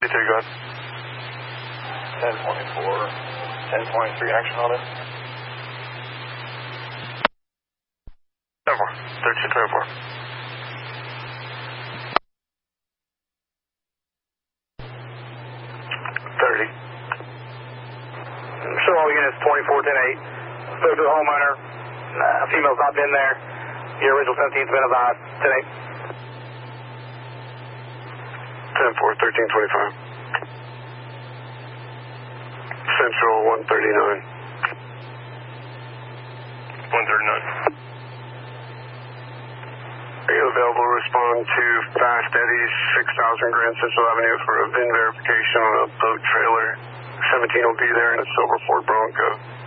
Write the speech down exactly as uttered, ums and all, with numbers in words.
two, go ahead. ten twenty-four, ten twenty-three, action on it. ten four, thirteen twenty-four. thirty. Show all units twenty-four ten eight. Spoke to the homeowner. Uh, female's not been there. Your original seventeen's been advised. ten eight. ten four, thirteen twenty-five. Central one thirty-nine. one thirty-nine. Are you available to respond to Fast Eddie's six thousand Grand Central Avenue for a V I N verification on a boat trailer? seventeen will be there in a silver Ford Bronco.